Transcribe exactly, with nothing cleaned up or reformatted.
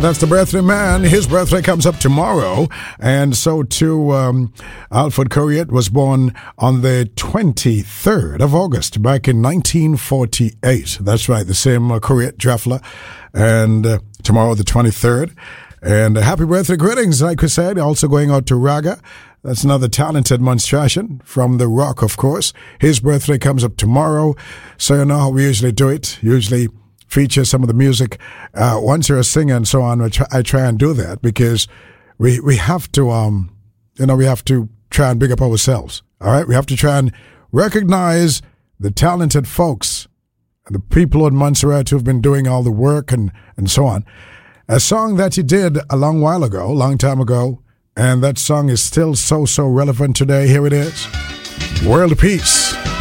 That's the birthday man. His birthday comes up tomorrow. And so too, um, Alfred Corriott was born on the twenty-third of August back in nineteen forty-eight. That's right, the same uh, Corriott Dreffler. And uh, tomorrow the twenty-third. And uh, happy birthday greetings, like we said, also going out to Raga. That's another talented monstration from The Rock, of course. His birthday comes up tomorrow. So you know how we usually do it. Usually feature some of the music. Uh, once you're a singer and so on, I try, I try and do that because we we have to, um, you know, we have to try and big up ourselves. All right, we have to try and recognize the talented folks, the people in Montserrat who've been doing all the work and and so on. A song that he did a long while ago, a long time ago, and that song is still so so relevant today. Here it is, World Peace.